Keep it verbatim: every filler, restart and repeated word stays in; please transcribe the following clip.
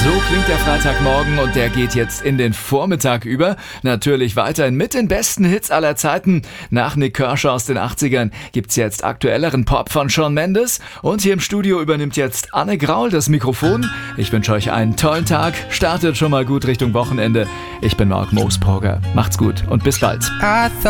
So klingt der Freitagmorgen und der geht jetzt in den Vormittag über. Natürlich weiterhin mit den besten Hits aller Zeiten. Nach Nik Kershaw aus den achtzigern gibt's jetzt aktuelleren Pop von Shawn Mendes. Und hier im Studio übernimmt jetzt Anne Graul das Mikrofon. Ich wünsche euch einen tollen Tag. Startet schon mal gut Richtung Wochenende. Ich bin Mark Moosbrugger. Macht's gut und bis bald.